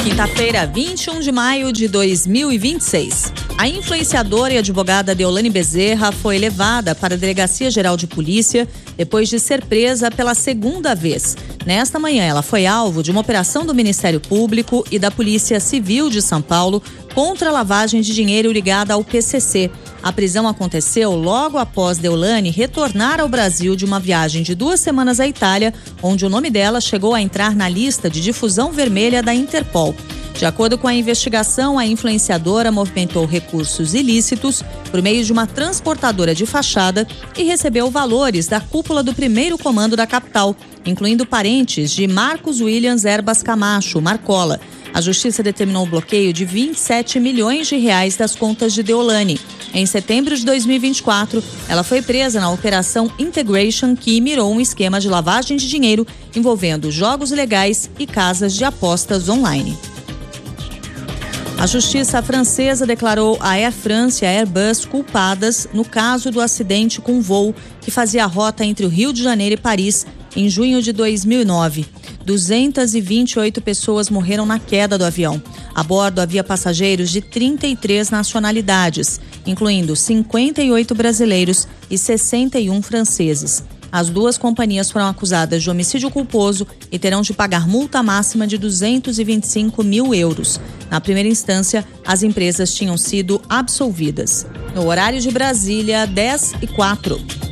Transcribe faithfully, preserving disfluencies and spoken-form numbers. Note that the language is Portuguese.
Quinta-feira, vinte e um de maio de dois mil e vinte e seis. A influenciadora e advogada Deolane Bezerra foi levada para a Delegacia Geral de Polícia depois de ser presa pela segunda vez. Nesta manhã, ela foi alvo de uma operação do Ministério Público e da Polícia Civil de São Paulo contra a lavagem de dinheiro ligada ao P C C. A prisão aconteceu logo após Deolane retornar ao Brasil de uma viagem de duas semanas à Itália, onde o nome dela chegou a entrar na lista de difusão vermelha da Interpol. De acordo com a investigação, a influenciadora movimentou recursos ilícitos por meio de uma transportadora de fachada e recebeu valores da cúpula do primeiro comando da capital, incluindo parentes de Marcos Williams Erbas Camacho, Marcola. A justiça determinou o bloqueio de vinte e sete milhões de reais das contas de Deolane. Em setembro de dois mil e vinte e quatro, ela foi presa na Operação Integration, que mirou um esquema de lavagem de dinheiro envolvendo jogos ilegais e casas de apostas online. A justiça francesa declarou a Air France e a Airbus culpadas no caso do acidente com um voo que fazia a rota entre o Rio de Janeiro e Paris em junho de dois mil e nove. duzentas e vinte e oito pessoas morreram na queda do avião. A bordo havia passageiros de trinta e três nacionalidades, incluindo cinquenta e oito brasileiros e sessenta e um franceses. As duas companhias foram acusadas de homicídio culposo e terão de pagar multa máxima de duzentos e vinte e cinco mil euros. Na primeira instância, as empresas tinham sido absolvidas. No horário de Brasília, dez e quatro.